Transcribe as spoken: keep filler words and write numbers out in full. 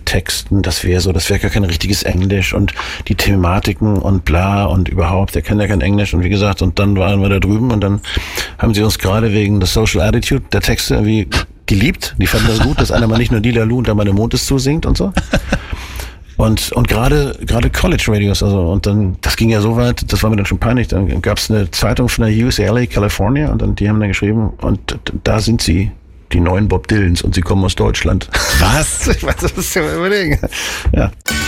Texten, das wäre so, das wäre gar kein richtiges Englisch und die Thematiken und bla und überhaupt, der kennt ja kein Englisch und wie gesagt, und dann waren wir da drüben und dann haben sie uns gerade wegen der Social Attitude der Texte irgendwie geliebt. Die fanden das gut, dass einer mal nicht nur Lila Lu und da meine Mond ist zusingt und so. Und und gerade gerade College Radios, also und dann, das ging ja so weit, das war mir dann schon peinlich, dann gab es eine Zeitung von der U C L A, California, und dann die haben dann geschrieben, und da sind sie, die neuen Bob Dylans, und sie kommen aus Deutschland. Was? Ich weiß, das ist ja überlegen. Ja.